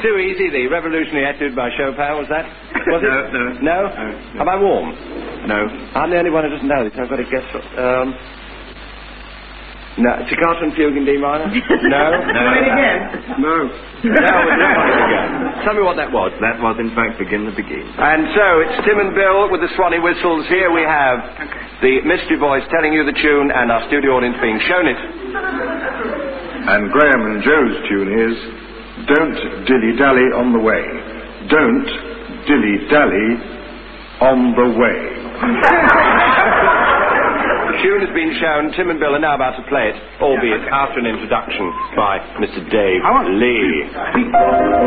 too easy, the revolutionary etude by Chopin, was that? Was it? No? Am I warm? No. I'm the only one who doesn't know this. I've got to guess. No. Staccato and Fugue in D minor? No? Play it again? No. Tell me what that was. That was, in fact, Begin the Begin. And so, it's Tim and Bill with the Swanee whistles. Here we have the mystery voice telling you the tune and our studio audience being shown it. And Graham and Joe's tune is Don't Dilly-Dally on the Way. Don't dilly-dally on the way. The tune has been shown. Tim and Bill are now about to play it, albeit after an introduction by Mr. Dave Lee.